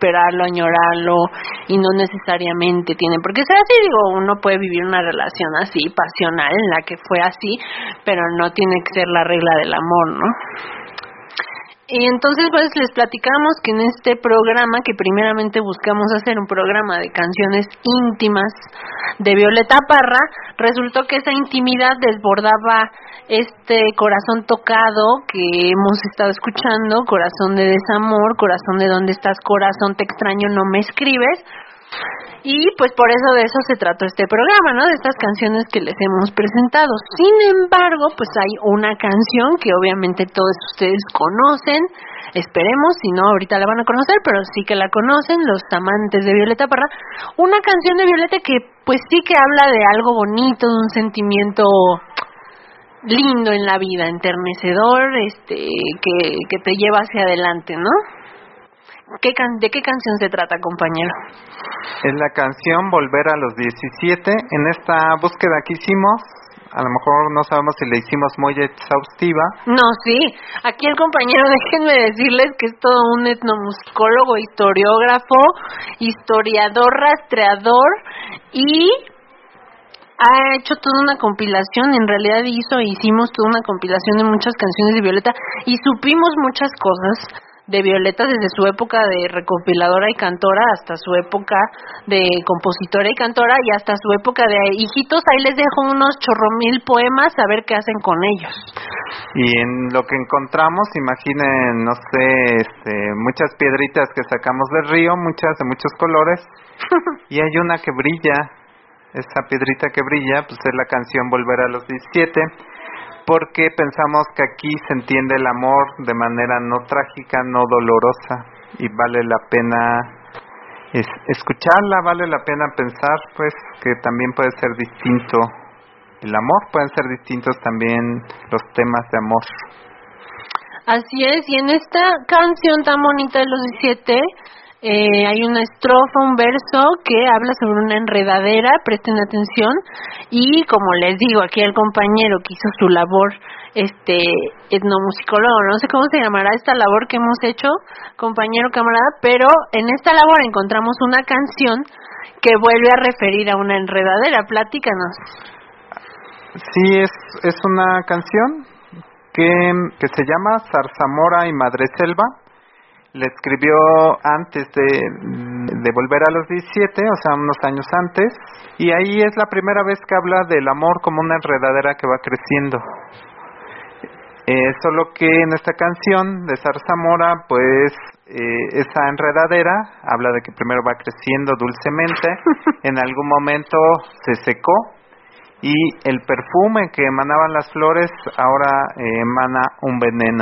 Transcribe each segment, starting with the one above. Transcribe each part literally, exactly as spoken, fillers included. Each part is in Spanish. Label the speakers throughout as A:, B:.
A: esperarlo, añorarlo, y no necesariamente tiene por qué ser así. Digo, uno puede vivir una relación así, pasional, en la que fue así, pero no tiene que ser la regla del amor, ¿no? Y entonces pues les platicamos que en este programa, que primeramente buscamos hacer un programa de canciones íntimas de Violeta Parra, resultó que esa intimidad desbordaba este corazón tocado que hemos estado escuchando, corazón de desamor, corazón de dónde estás, corazón te extraño, no me escribes. Y pues por eso de eso se trató este programa, ¿no? De estas canciones que les hemos presentado. Sin embargo, pues hay una canción que obviamente todos ustedes conocen, esperemos, si no ahorita la van a conocer, pero sí que la conocen, los amantes de Violeta Parra. Una canción de Violeta que pues sí que habla de algo bonito, de un sentimiento lindo en la vida, enternecedor, este, que, que te lleva hacia adelante, ¿no? ¿Qué can- ¿De qué canción se trata, compañero?
B: Es la canción Volver a los diecisiete. En esta búsqueda que hicimos, a lo mejor no sabemos si la hicimos muy exhaustiva.
A: No, sí. Aquí el compañero, déjenme decirles que es todo un etnomusicólogo, historiógrafo, historiador, rastreador y ha hecho toda una compilación. En realidad hizo, hicimos toda una compilación de muchas canciones de Violeta y supimos muchas cosas de Violeta desde su época de recopiladora y cantora hasta su época de compositora y cantora y hasta su época de hijitos, ahí les dejo unos chorromil poemas a ver qué hacen con ellos.
B: Y en lo que encontramos, imaginen, no sé, este, muchas piedritas que sacamos del río, muchas de muchos colores, y hay una que brilla. Esa piedrita que brilla, pues es la canción Volver a los diecisiete, porque pensamos que aquí se entiende el amor de manera no trágica, no dolorosa, y vale la pena es, escucharla, vale la pena pensar, pues, que también puede ser distinto el amor, pueden ser distintos también los temas de amor.
A: Así es, y en esta canción tan bonita de los diecisiete, Eh, hay una estrofa, un verso que habla sobre una enredadera, presten atención, y como les digo, aquí el compañero que hizo su labor, este, etnomusicólogo, no sé cómo se llamará esta labor que hemos hecho, compañero camarada, pero en esta labor encontramos una canción que vuelve a referir a una enredadera. Platícanos.
B: Sí, es, es una canción que, que se llama Zarzamora y Madreselva. Le escribió antes de, de Volver a los diecisiete, o sea, unos años antes, y ahí es la primera vez que habla del amor como una enredadera que va creciendo. Eh, solo que en esta canción de Zarzamora, pues, eh, esa enredadera habla de que primero va creciendo dulcemente, en algún momento se secó, y el perfume que emanaban las flores ahora eh, emana un veneno.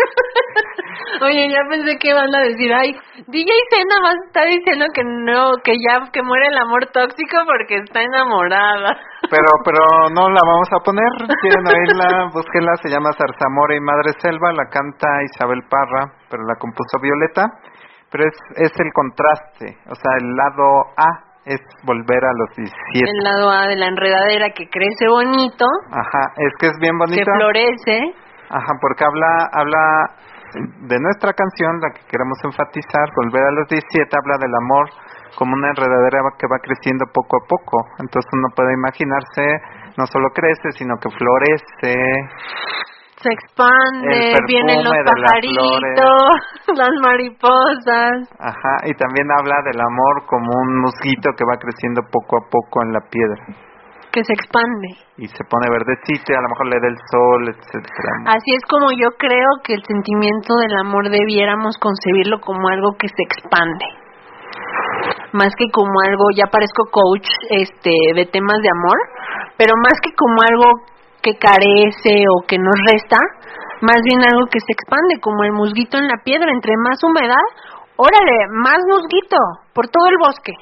A: Oye, ya pensé que van a decir, ay, D J C nada más está diciendo que no, que ya, que muere el amor tóxico porque está enamorada.
B: Pero, pero no la vamos a poner, quieren oírla, búsquenla, se llama Zarzamora y Madreselva, la canta Isabel Parra, pero la compuso Violeta, pero es, es el contraste, o sea, el lado A es Volver a los diecisiete.
A: El lado A de la enredadera que crece bonito.
B: Ajá, es que es bien bonito.
A: Que florece.
B: Ajá, porque habla, habla de nuestra canción, la que queremos enfatizar, Volver a los diecisiete, habla del amor como una enredadera que va creciendo poco a poco. Entonces uno puede imaginarse, no solo crece, sino que florece,
A: se expande, vienen los pajaritos, las, las mariposas.
B: Ajá, y también habla del amor como un musguito que va creciendo poco a poco en la piedra.
A: Que se expande.
B: Y se pone verdecito, y a lo mejor le da el sol, etcétera.
A: Así es como yo creo que el sentimiento del amor debiéramos concebirlo como algo que se expande. Más que como algo, ya parezco coach este de temas de amor, pero más que como algo que carece o que nos resta, más bien algo que se expande, como el musguito en la piedra. Entre más humedad, órale, más musguito, por todo el bosque.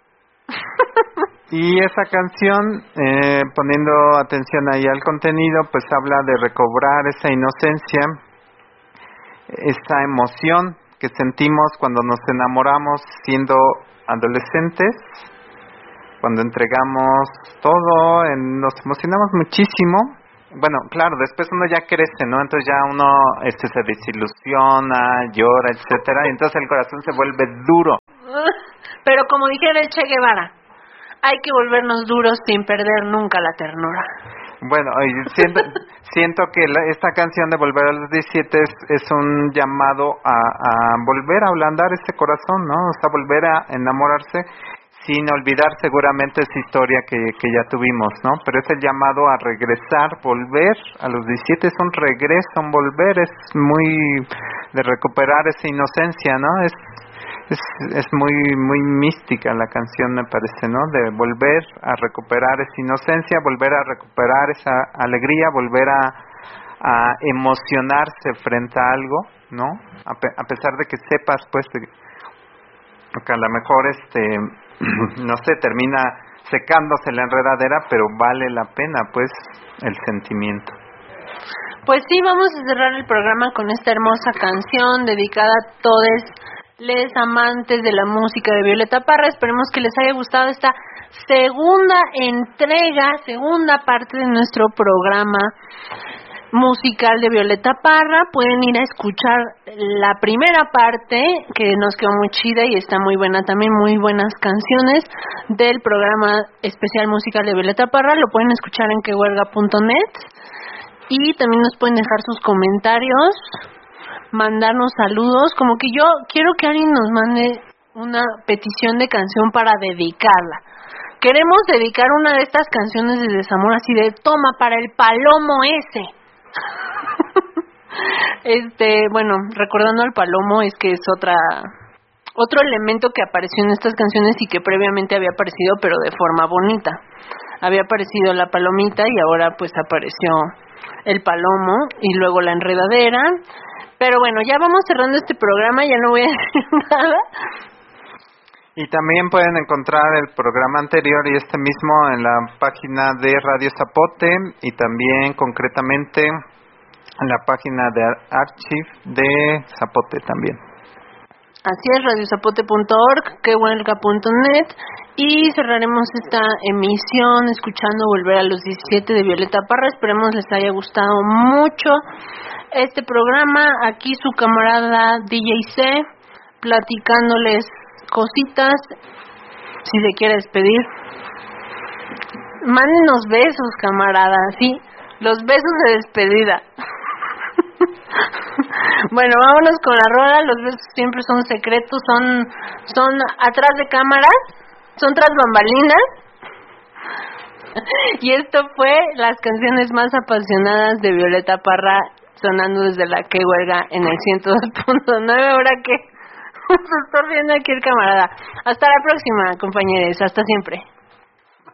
B: Y esa canción, eh, poniendo atención ahí al contenido, pues habla de recobrar esa inocencia, esa emoción que sentimos cuando nos enamoramos siendo adolescentes, cuando entregamos todo, en, nos emocionamos muchísimo. Bueno, claro, después uno ya crece, ¿no? Entonces ya uno este se desilusiona, llora, etcétera, y entonces el corazón se vuelve duro.
A: Pero como dijera el Che Guevara, hay que volvernos duros sin perder nunca la ternura.
B: Bueno, siento, siento que la, esta canción de Volver a los diecisiete es, es un llamado a, a volver a ablandar ese corazón, ¿no? O sea, volver a enamorarse sin olvidar seguramente esa historia que, que ya tuvimos, ¿no? Pero es el llamado a regresar, volver a los diecisiete, es un regreso, un volver, es muy de recuperar esa inocencia, ¿no? Es Es, es muy muy mística la canción, me parece, ¿no? De volver a recuperar esa inocencia, volver a recuperar esa alegría, volver a, a emocionarse frente a algo, ¿no? A, pe- a pesar de que sepas, pues, de, que a lo mejor, este, no sé, termina secándose la enredadera, pero vale la pena, pues, el sentimiento.
A: Pues sí, vamos a cerrar el programa con esta hermosa canción dedicada a todos les amantes de la música de Violeta Parra. Esperemos que les haya gustado esta segunda entrega, segunda parte de nuestro programa musical de Violeta Parra. Pueden ir a escuchar la primera parte, que nos quedó muy chida y está muy buena también, muy buenas canciones del programa especial musical de Violeta Parra. Lo pueden escuchar en que huelga punto net y también nos pueden dejar sus comentarios, mandarnos saludos, como que yo quiero que alguien nos mande una petición de canción para dedicarla. Queremos dedicar una de estas canciones de desamor así de toma para el palomo ese. Este, bueno, recordando al palomo, es que es otra otro elemento que apareció en estas canciones y que previamente había aparecido pero de forma bonita. Había aparecido la palomita y ahora pues apareció el palomo y luego la enredadera. Pero bueno, ya vamos cerrando este programa, ya no voy a decir nada.
B: Y también pueden encontrar el programa anterior y este mismo en la página de Radio Zapote y también concretamente en la página de Archive de Zapote también.
A: Así es, radio zapote punto org, que huelga punto net, y cerraremos esta emisión escuchando Volver a los diecisiete de Violeta Parra. Esperemos les haya gustado mucho este programa. Aquí su camarada D J C, platicándoles cositas. Si se quiere despedir, mándenos besos, camarada, sí, los besos de despedida. Bueno, vámonos con la rola. Los besos siempre son secretos, son son atrás de cámaras, son tras bambalinas. Y esto fue las canciones más apasionadas de Violeta Parra, sonando desde la que huelga en el ciento dos punto nueve. Ahora que se está viendo aquí el camarada. Hasta la próxima, compañeros, hasta siempre.